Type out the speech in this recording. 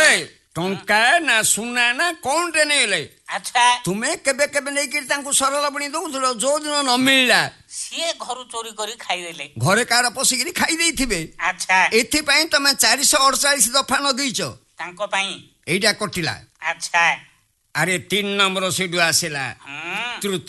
ଟଙ୍କା ନା ସୁନା ନା କଣଟେ ନେଇଲେ ଆଚ୍ଛା ତୁମେ କେବେ କେବେ ନେଇକିରି ତାଙ୍କୁ ସରଳ ବୁଣି ଦଉଥିଲ ଯୋଉଦିନ ନ ମିଳିଲା ସିଏ ଘରୁ ଚୋରି କରି ଖାଇଦେଲେ ଘରେ କାହାର ପଶିକିରି ଖାଇ ଦେଇଥିବେ ଆଚ୍ଛା ଏଥିପାଇଁ ତମେ 448 ଦଫା ନଦେଇଛ ତାଙ୍କ ପାଇଁ ଏଇଟା କଟିଲା ଆଚ୍ଛା ଆରେ 3 ନମ୍ବର ସେଇଠୁ ଆସିଲା ହୁଁ ତୃତୀୟ